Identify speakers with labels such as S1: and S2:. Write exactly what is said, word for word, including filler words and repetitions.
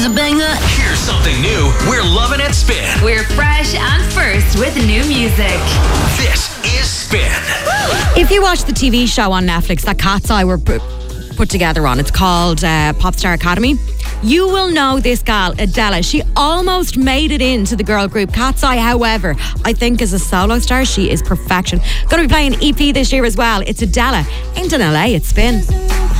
S1: a banger.
S2: Here's something new. We're loving it, Spin.
S3: We're fresh and first with new music.
S2: This is Spin.
S4: If you watch the T V show on Netflix that Cat's Eye were put, put together on, it's called uh, Popstar Academy. You will know this gal, Adela. She almost made it into the girl group Cat's Eye. However, I think as a solo star, she is perfection. Going to be playing E P this year as well. It's Adela. Ain't in L A, it's Spin.